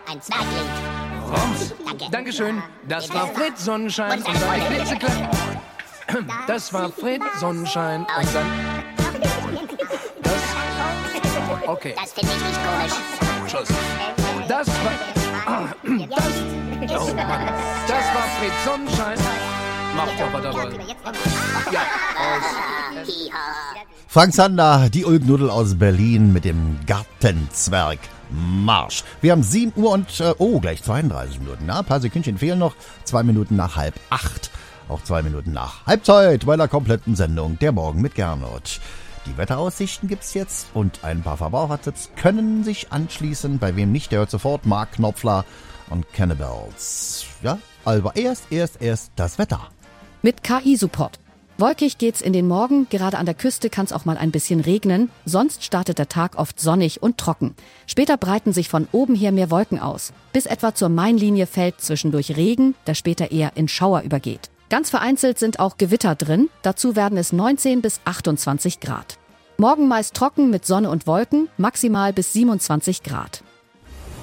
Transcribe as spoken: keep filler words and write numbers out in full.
ein Zwergling. Rums. Danke. Dankeschön. Das war Fritz Sonnenschein und dann die klitzeklein. Das war Fritz Sonnenschein und dann... Das... Okay. Das finde ich nicht komisch. Schluss. Das war... Ah, das... Oh Mann. Das war Fritz Sonnenschein. Macht doch, was er wollt. Ja, aus. Frank Zander, die Ulknudel aus Berlin mit dem Gartenzwerg Marsch. Wir haben sieben Uhr und, äh, oh, gleich zweiunddreißig Minuten. Na, ein paar Sekündchen fehlen noch. Zwei Minuten nach halb acht. Auch zwei Minuten nach Halbzeit bei der kompletten Sendung Der Morgen mit Gernot. Die Wetteraussichten gibt's jetzt und ein paar Verbrauchertipps können sich anschließen. Bei wem nicht, der hört sofort Mark Knopfler und Cannibals. Ja, aber erst, erst, erst das Wetter. Mit K I-Support. Wolkig geht's in den Morgen, gerade an der Küste kann's auch mal ein bisschen regnen, sonst startet der Tag oft sonnig und trocken. Später breiten sich von oben her mehr Wolken aus. Bis etwa zur Mainlinie fällt zwischendurch Regen, der später eher in Schauer übergeht. Ganz vereinzelt sind auch Gewitter drin, dazu werden es neunzehn bis achtundzwanzig Grad. Morgen meist trocken mit Sonne und Wolken, maximal bis siebenundzwanzig Grad.